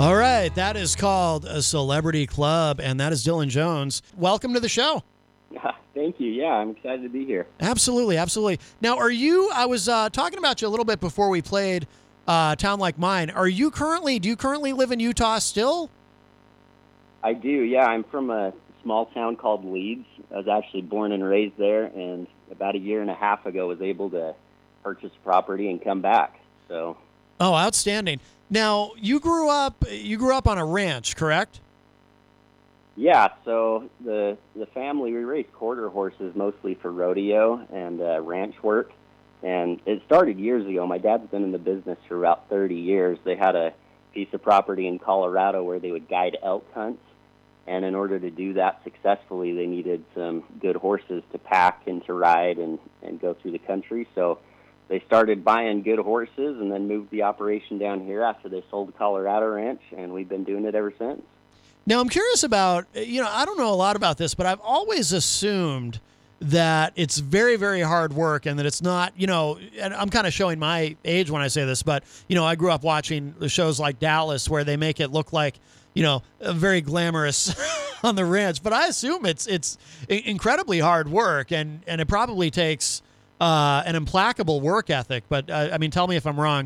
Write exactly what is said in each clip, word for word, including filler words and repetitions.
All right, that is called a Celebrity Club, and that is Dylan Jones. Welcome to the show. Thank you. Yeah, I'm excited to be here. Absolutely, absolutely. Now, are you, I was uh, talking about you a little bit before we played uh, Town Like Mine. Are you currently, do you currently live in Utah still? I do, yeah. I'm from a small town called Leeds. I was actually born and raised there, and about a year and a half ago was able to purchase property and come back. So. Oh, outstanding. Now, you grew up you grew up on a ranch, correct? Yeah, so the the family, we raised quarter horses mostly for rodeo and uh, ranch work. And it started years ago. My dad's been in the business for about thirty years. They had a piece of property in Colorado where they would guide elk hunts. And in order to do that successfully, they needed some good horses to pack and to ride and, and go through the country. So they started buying good horses and then moved the operation down here after they sold the Colorado ranch, and we've been doing it ever since. Now, I'm curious about, you know, I don't know a lot about this, but I've always assumed that it's very, very hard work and that it's not, you know, and I'm kind of showing my age when I say this, but, you know, I grew up watching the shows like Dallas where they make it look like, you know, very glamorous on the ranch. But I assume it's it's incredibly hard work, and, and it probably takes Uh, an implacable work ethic, but uh, I mean, tell me if I'm wrong.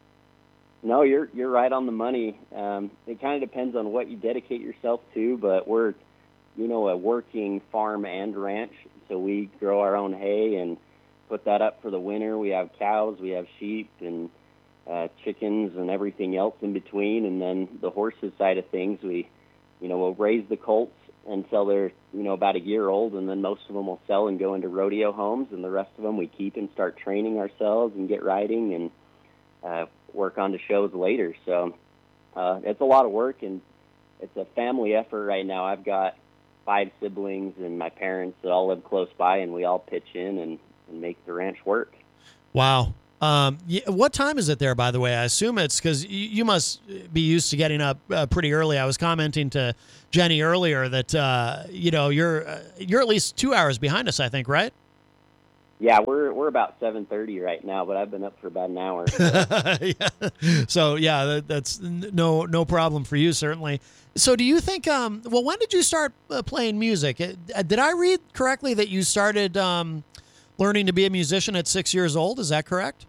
No, you're you're right on the money. Um, it kind of depends on what you dedicate yourself to, but we're, you know, a working farm and ranch, so we grow our own hay and put that up for the winter. We have cows, we have sheep, and uh, chickens, and everything else in between. And then the horses side of things, we, you know, we'll raise the colts until they're, you know, about a year old, and then most of them will sell and go into rodeo homes, and the rest of them we keep and start training ourselves and get riding and uh, work on to shows later. So uh, it's a lot of work, and it's a family effort right now. I've got five siblings and my parents that all live close by, and we all pitch in and, and make the ranch work. Wow. Um, what time is it there, by the way? I assume it's because you must be used to getting up uh, pretty early. I was commenting to Jenny earlier that, uh, you know, you're uh, you're at least two hours behind us, I think, right? Yeah, we're we're about seven thirty right now, but I've been up for about an hour. So, yeah. So yeah, that, that's no no problem for you, certainly. So do you think, um, well, when did you start uh, playing music? Uh, did I read correctly that you started um, learning to be a musician at six years old? Is that correct?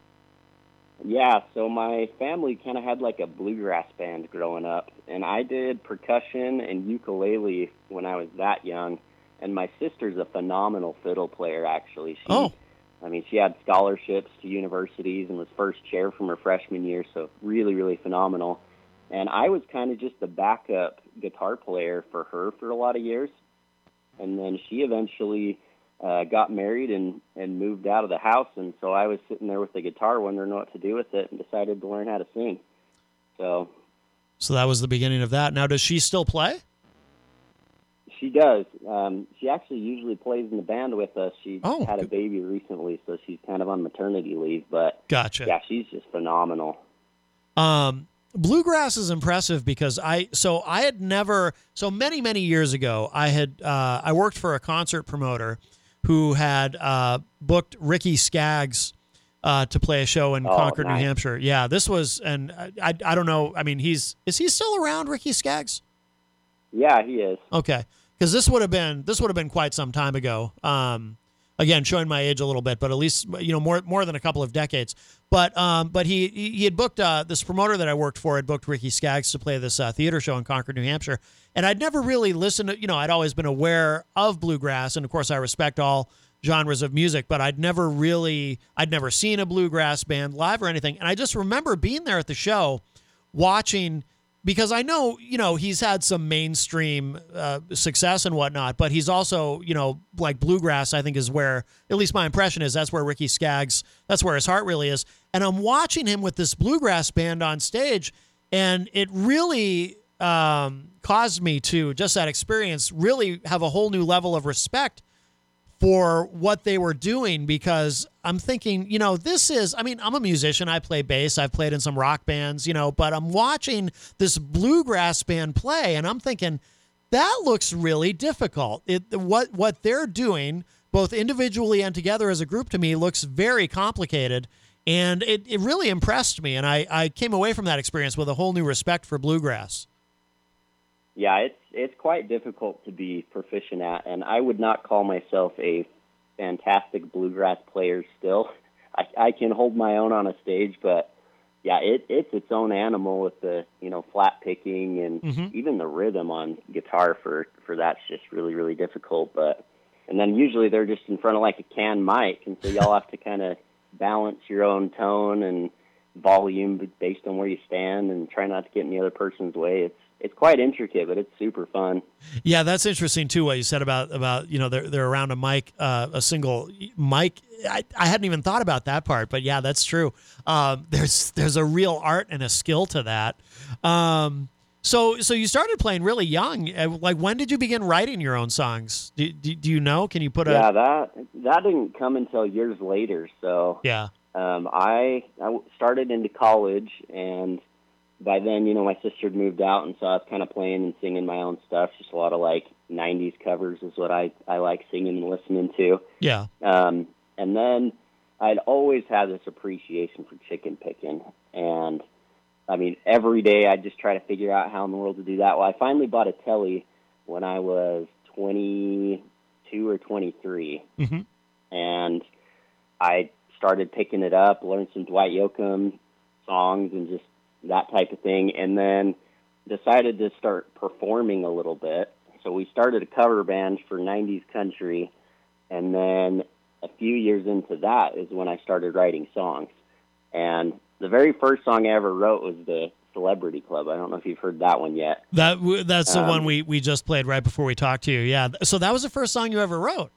Yeah, so my family kind of had like a bluegrass band growing up, and I did percussion and ukulele when I was that young, and my sister's a phenomenal fiddle player, actually. She, oh. I mean, she had scholarships to universities and was first chair from her freshman year, so really, really phenomenal. And I was kind of just the backup guitar player for her for a lot of years, and then she eventually Uh, got married and, and moved out of the house, and so I was sitting there with the guitar wondering what to do with it and decided to learn how to sing. So so that was the beginning of that. Now, does she still play? She does. Um, she actually usually plays in the band with us. She oh, had a good. baby recently, so she's kind of on maternity leave, but gotcha. Yeah, she's just phenomenal. Um, bluegrass is impressive because I, so I had never, so many, many years ago, I had, uh, I worked for a concert promoter who had uh, booked Ricky Skaggs uh, to play a show in oh, Concord, nice. New Hampshire. Yeah, this was, and I, I, I don't know. I mean, he's is he still around, Ricky Skaggs? Yeah, he is. Okay, because this would have been this would have been quite some time ago. Um, again, showing my age a little bit, but at least you know more more than a couple of decades. But um, but he he had booked uh, this promoter that I worked for had booked Ricky Skaggs to play this uh, theater show in Concord, New Hampshire. And I'd never really listened to, you know, I'd always been aware of bluegrass. And of course, I respect all genres of music, but I'd never really, I'd never seen a bluegrass band live or anything. And I just remember being there at the show watching, because I know, you know, he's had some mainstream uh, success and whatnot, but he's also, you know, like bluegrass, I think is where, at least my impression is that's where Ricky Skaggs, that's where his heart really is. And I'm watching him with this bluegrass band on stage, and it really um, caused me to, just that experience, really have a whole new level of respect for what they were doing, because I'm thinking, you know, this is, I mean, I'm a musician. I play bass. I've played in some rock bands, you know, but I'm watching this bluegrass band play, and I'm thinking, that looks really difficult. It, what, what they're doing, both individually and together as a group, to me, looks very complicated. And it, it really impressed me. And I, I came away from that experience with a whole new respect for bluegrass. Yeah, it's it's quite difficult to be proficient at, and I would not call myself a fantastic bluegrass player still. I, I can hold my own on a stage, but yeah, it, it's its own animal with the, you know, flat picking and mm-hmm. even the rhythm on guitar for, for that's just really, really difficult. But and then usually they're just in front of like a canned mic, and so y'all have to kind of balance your own tone and volume based on where you stand and try not to get in the other person's way. It's it's quite intricate, but it's super fun. Yeah, that's interesting too. What you said about about you know they're they're around a mic, uh, a single mic. I, I hadn't even thought about that part, but yeah, that's true. Um, there's there's a real art and a skill to that. Um, so so you started playing really young. Like, when did you begin writing your own songs? Do, do, do you know? Can you put a yeah that that didn't come until years later. So yeah, um, I I started into college, and by then, you know, my sister had moved out, and so I was kind of playing and singing my own stuff. Just a lot of like nineties covers is what I I like singing and listening to. Yeah. Um, And then I'd always had this appreciation for chicken picking. And, I mean, every day I'd just try to figure out how in the world to do that. Well, I finally bought a Tele when I was twenty-two or twenty-three. Mm-hmm. And I started picking it up, learned some Dwight Yoakam songs and just that type of thing. And then decided to start performing a little bit. So we started a cover band for nineties country. And then a few years into that is when I started writing songs. And the very first song I ever wrote was the Celebrity Club. I don't know if you've heard that one yet. That That's the um, one we, we just played right before we talked to you. Yeah. So that was the first song you ever wrote?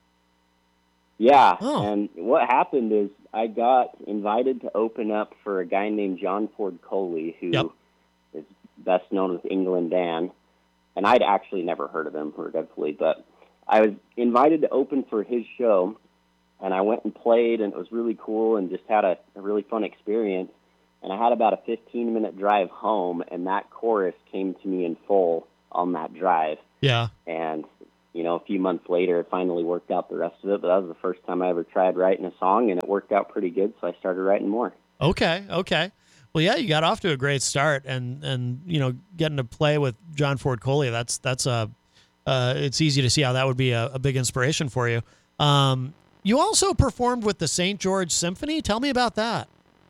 Yeah. Oh. And what happened is I got invited to open up for a guy named John Ford Coley, who yep. is best known as England Dan. And I'd actually never heard of him, regretfully, but I was invited to open for his show. And I went and played, and it was really cool and just had a, a really fun experience. And I had about a fifteen-minute drive home, and that chorus came to me in full on that drive. Yeah. And, you know, a few months later, it finally worked out the rest of it. But that was the first time I ever tried writing a song, and it worked out pretty good, so I started writing more. Okay, okay. Well, yeah, you got off to a great start, and, and you know, getting to play with John Ford Coley, that's, that's a, uh, it's easy to see how that would be a, a big inspiration for you. Um You also performed with the Saint George Symphony. Tell me about that.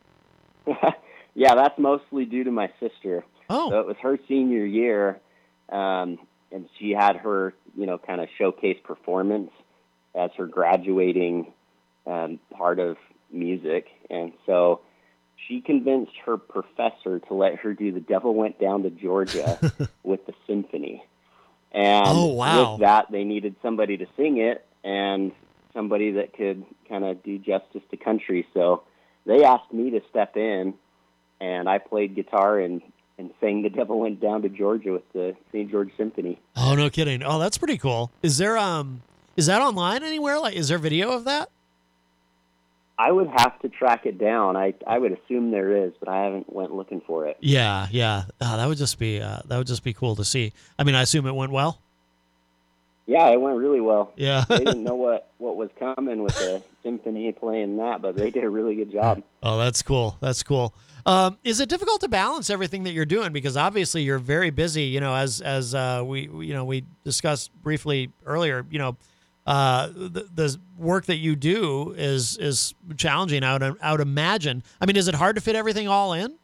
Yeah, that's mostly due to my sister. Oh. So it was her senior year, um, and she had her, you know, kind of showcase performance as her graduating um, part of music. And so she convinced her professor to let her do The Devil Went Down to Georgia with the symphony. And oh, wow. with that, they needed somebody to sing it, and somebody that could kind of do justice to country. So they asked me to step in, and I played guitar and, and sang The Devil Went Down to Georgia with the Saint George Symphony. Oh, no kidding. Oh, that's pretty cool. Is there um is that online anywhere? Like, is there video of that? I would have to track it down. I, I would assume there is, but I haven't went looking for it. Yeah, yeah. Oh, that would just be uh, that would just be cool to see. I mean, I assume it went well. Yeah, it went really well. Yeah. They didn't know what, what was coming with the symphony playing that, but they did a really good job. Oh, that's cool. That's cool. Um, is it difficult to balance everything that you're doing? Because obviously you're very busy, you know, as, as uh, we, you know, we discussed briefly earlier, you know, uh, the, the work that you do is, is challenging, I would, I would imagine. I mean, is it hard to fit everything all in?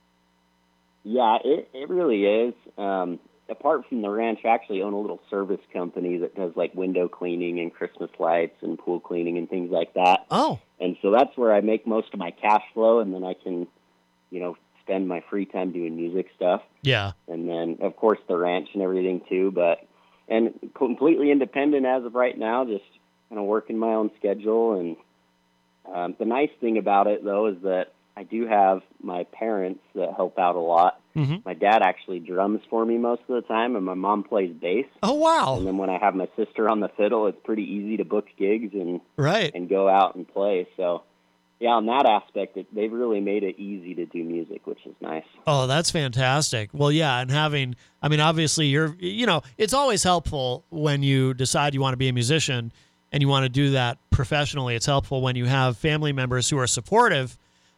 Yeah, it, it really is. Um, apart from the ranch, I actually own a little service company that does like window cleaning and Christmas lights and pool cleaning and things like that. Oh. And so that's where I make most of my cash flow, and then I can, you know, spend my free time doing music stuff. Yeah. And then, of course, the ranch and everything too. But, and completely independent as of right now, just kind of working my own schedule. And um, the nice thing about it, though, is that I do have my parents that help out a lot. Mm-hmm. My dad actually drums for me most of the time, and my mom plays bass. Oh, wow. And then when I have my sister on the fiddle, it's pretty easy to book gigs and right. and go out and play. So, yeah, on that aspect, it, they've really made it easy to do music, which is nice. Oh, that's fantastic. Well, yeah, and having, I mean, obviously you're, you know, it's always helpful when you decide you want to be a musician and you want to do that professionally. It's helpful when you have family members who are supportive.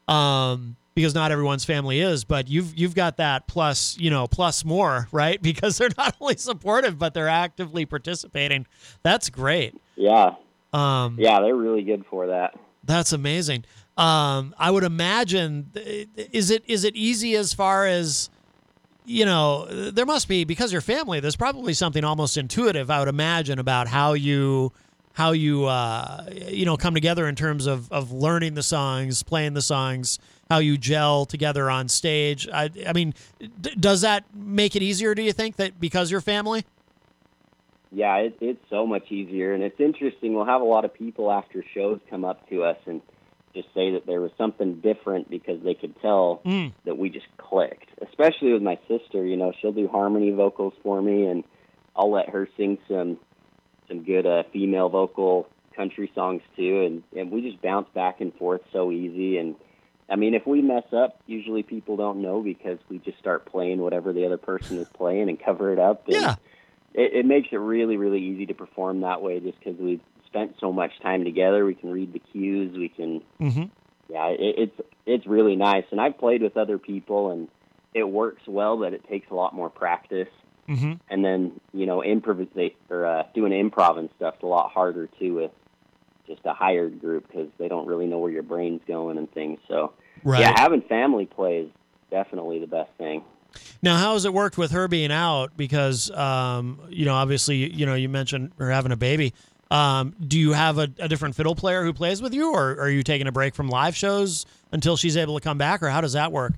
Um, because not everyone's family is, but you've you've got that plus, you know, plus more, right? Because they're not only supportive, but they're actively participating. That's great. Yeah. Um, yeah, they're really good for that. That's amazing. Um, I would imagine, is it is it easy as far as, you know, there must be, because you're family, there's probably something almost intuitive, I would imagine, about how you how you uh, you know, come together in terms of, of learning the songs, playing the songs, how you gel together on stage. I, I mean, d- does that make it easier, do you think, that because you're family? Yeah, it, it's so much easier, and it's interesting. We'll have a lot of people after shows come up to us and just say that there was something different because they could tell Mm. that we just clicked, especially with my sister. You know, she'll do harmony vocals for me, and I'll let her sing some some good uh, female vocal country songs too, and, and we just bounce back and forth so easy. And I mean, if we mess up, usually people don't know because we just start playing whatever the other person is playing and cover it up. And Yeah. it, it makes it really, really easy to perform that way just because we've spent so much time together. We can read the cues. We can, Mm-hmm. yeah, it, it's it's really nice. And I've played with other people, and it works well, but it takes a lot more practice. Mm-hmm. And then, you know, improvisate or uh, doing improv and stuff's a lot harder too with just a hired group because they don't really know where your brain's going and things. So, Right. yeah, having family play is definitely the best thing. Now, how has it worked with her being out? Because, um, you know, obviously, you know, you mentioned her having a baby. Um, do you have a, a different fiddle player who plays with you, or are you taking a break from live shows until she's able to come back, or how does that work?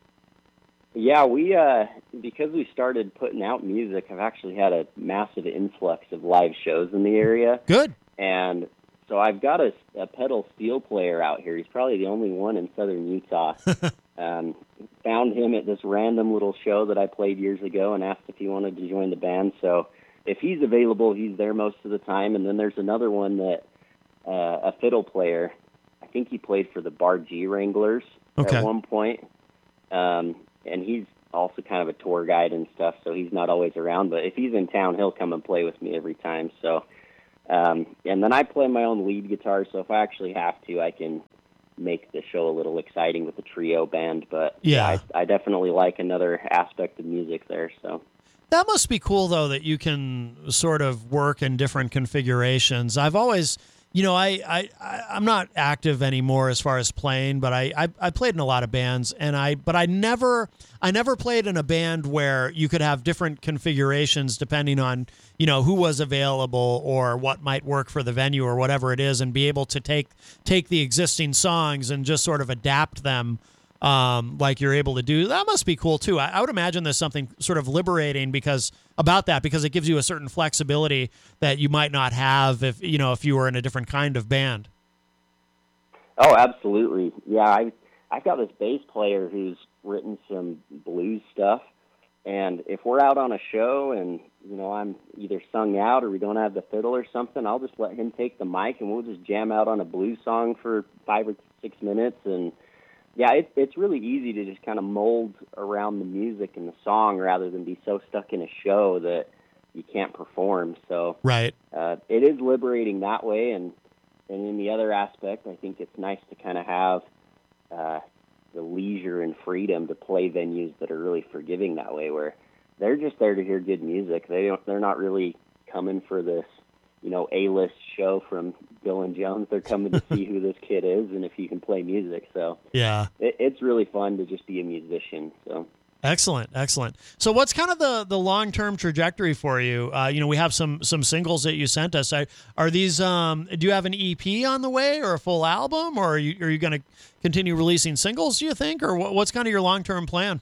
Yeah, we uh, because we started putting out music, I've actually had a massive influx of live shows in the area, Good. and so I've got a, a pedal steel player out here. He's probably the only one in southern Utah. um, found him at this random little show that I played years ago and asked if he wanted to join the band. So if he's available, he's there most of the time. And then there's another one that uh, a fiddle player. I think he played for the Bar G Wranglers Okay. at one point. Um, and he's also kind of a tour guide and stuff, so he's not always around. But if he's in town, he'll come and play with me every time. So, um, and then I play my own lead guitar, so if I actually have to, I can make the show a little exciting with a trio band. But Yeah. I, I definitely like another aspect of music there. So That must be cool, though, that you can sort of work in different configurations. I've always, you know, I, I, I I'm not active anymore as far as playing, but I, I, I played in a lot of bands, and I, but I never, I never played in a band where you could have different configurations depending on, you know, who was available or what might work for the venue or whatever it is, and be able to take, take the existing songs and just sort of adapt them. Um, like you're able to do. That must be cool too. I, I would imagine there's something sort of liberating because about that, because it gives you a certain flexibility that you might not have if, you know, if you were in a different kind of band. Oh, absolutely. Yeah, I I've got this bass player who's written some blues stuff, and if we're out on a show and, you know, I'm either sung out or we don't have the fiddle or something, I'll just let him take the mic and we'll just jam out on a blues song for five or six minutes. And yeah, it, it's really easy to just kind of mold around the music and the song rather than be so stuck in a show that you can't perform. So Right. uh, it is liberating that way. And, and in the other aspect, I think it's nice to kind of have uh, the leisure and freedom to play venues that are really forgiving that way, where they're just there to hear good music. They don't, they're not really coming for this, you know, A-list show from Dylan Jones. They're coming to see who this kid is and if he can play music. So Yeah. it, it's really fun to just be a musician. So Excellent, excellent. So, what's kind of the, the long term trajectory for you? Uh, you know, we have some some singles that you sent us. Are, are these? Um, do you have an E P on the way, or a full album, or are you are you going to continue releasing singles? Do you think, or what, what's kind of your long term plan?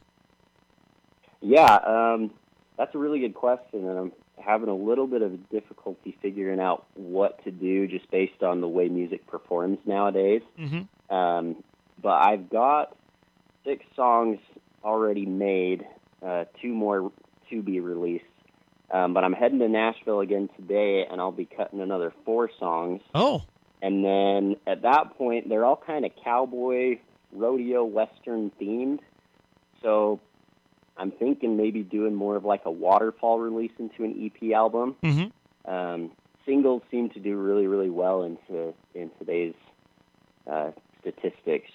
yeah, um, that's a really good question, and I'm having a little bit of difficulty figuring out what to do just based on the way music performs nowadays. Mm-hmm. Um, but I've got six songs already made, uh, two more to be released. Um, but I'm heading to Nashville again today, and I'll be cutting another four songs. Oh, And then at that point, they're all kind of cowboy, rodeo, western themed. So I'm thinking maybe doing more of like a waterfall release into an E P album. mm-hmm. Um, singles seem to do really, really well into in today's uh, statistics. Just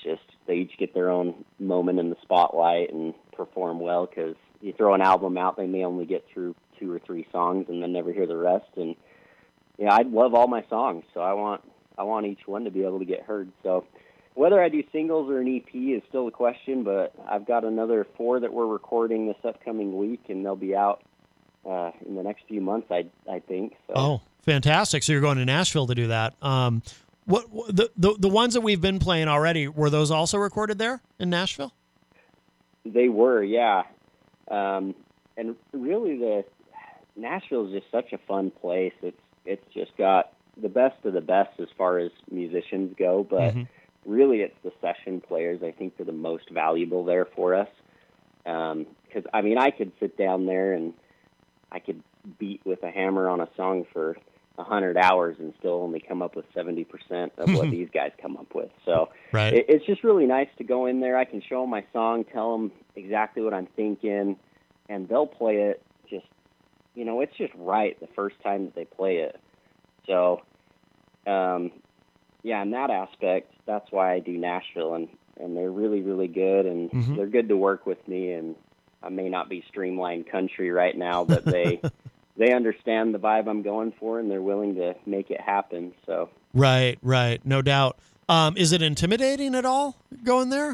they each get their own moment in the spotlight and perform well, because you throw an album out, they may only get through two or three songs and then never hear the rest. And yeah, I love all my songs, so I want I want each one to be able to get heard. So whether I do singles or an E P is still a question, but I've got another four that we're recording this upcoming week, and they'll be out uh, in the next few months, I I think. So. Oh, fantastic! So you're going to Nashville to do that. Um, what the, the the ones that we've been playing already, were those also recorded there in Nashville? They were, yeah. Um, and really, the Nashville is just such a fun place. It's it's just got the best of the best as far as musicians go, but mm-hmm. really it's the session players, I think, that are the most valuable there for us. Because, um, I mean, I could sit down there and I could beat with a hammer on a song for one hundred hours and still only come up with seventy percent of what these guys come up with. So right. it, it's just really nice to go in there. I can show them my song, tell them exactly what I'm thinking, and they'll play it just, you know, it's just right the first time that they play it. So, um, yeah, in that aspect, that's why I do Nashville, and, and they're really, really good, and mm-hmm. they're good to work with me, and I may not be streamlined country right now, but they they understand the vibe I'm going for, and they're willing to make it happen. So Right, right, no doubt. Um, is it intimidating at all going there?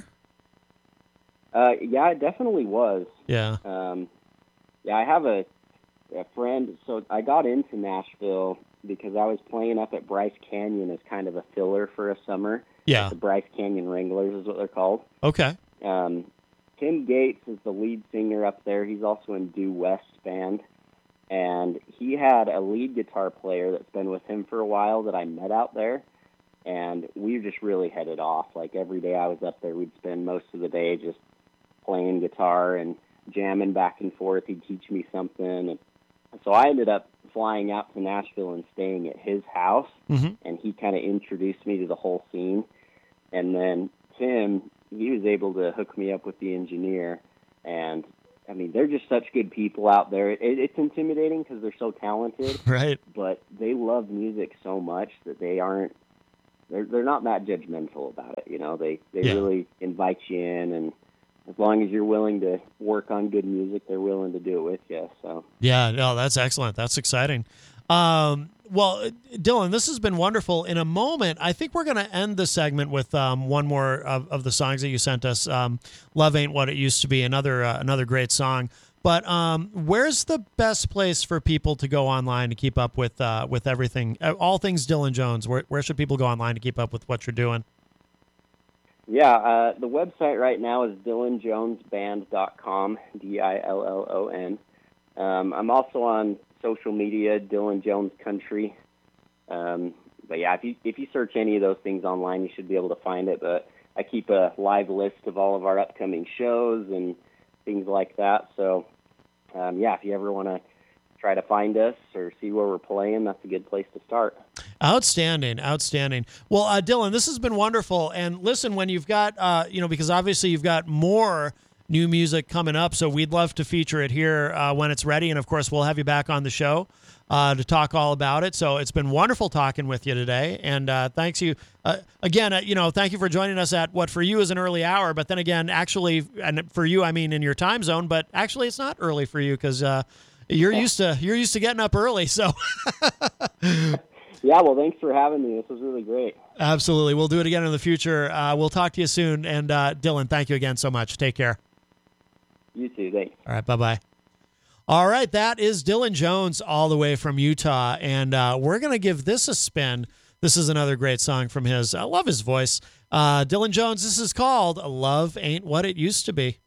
Uh, yeah, it definitely was. Yeah. Um, yeah, I have a, a friend, so I got into Nashville because I was playing up at Bryce Canyon as kind of a filler for a summer. Yeah. The Bryce Canyon Wranglers is what they're called. Okay. Um, Tim Gates is the lead singer up there. He's also in Due West band. And he had a lead guitar player that's been with him for a while that I met out there. And we just really hit it off. Like every day I was up there, we'd spend most of the day just playing guitar and jamming back and forth. He'd teach me something. And so I ended up flying out to Nashville and staying at his house. Mm-hmm. And he kind of introduced me to the whole scene. And then Tim, he was able to hook me up with the engineer. And I mean, they're just such good people out there. It, it's intimidating because they're so talented, right? But they love music so much that they aren't, they're they're not that judgmental about it. You know, they they yeah. really invite you in, and as long as you're willing to work on good music, they're willing to do it with you. So yeah, no, that's excellent. That's exciting. Um, well, Dylan, this has been wonderful. In a moment, I think we're going to end the segment with um, one more of, of the songs that you sent us. Um, "Love Ain't What It Used to Be," another uh, another great song. But um, where's the best place for people to go online to keep up with uh, with everything, all things Dylan Jones? Where where should people go online to keep up with what you're doing? Yeah, uh, the website right now is dylan jones band dot com, D I L L O N. Um, I'm also on social media, Dylan Jones Country. Um, but yeah, if you if you search any of those things online, you should be able to find it. But I keep a live list of all of our upcoming shows and things like that. So um, yeah, if you ever want to try to find us or see where we're playing, that's a good place to start. Outstanding, outstanding. Well, uh, Dylan, this has been wonderful. And listen, when you've got, uh, you know, because obviously you've got more new music coming up, so we'd love to feature it here uh, when it's ready. And of course, we'll have you back on the show uh, to talk all about it. So it's been wonderful talking with you today. And uh, thanks you uh, again. Uh, you know, thank you for joining us at what for you is an early hour, but then again, actually, and for you, I mean in your time zone, but actually, it's not early for you because uh, you're used to you're used to getting up early. So. Yeah, well, thanks for having me. This was really great. Absolutely. We'll do it again in the future. Uh, we'll talk to you soon. And uh, Dylan, thank you again so much. Take care. You too. Thanks. All right. Bye-bye. All right. That is Dylan Jones all the way from Utah. And uh, we're going to give this a spin. This is another great song from his. I love his voice. Uh, Dylan Jones, this is called "Love Ain't What It Used to Be."